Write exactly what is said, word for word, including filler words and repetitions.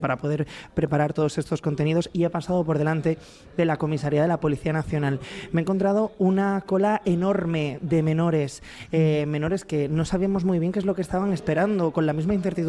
para poder preparar todos estos contenidos y he pasado por delante de la comisaría de la Policía Nacional. Me he encontrado una cola enorme de menores, eh, menores que no sabíamos muy bien qué es lo que estaban esperando, con la misma incertidumbre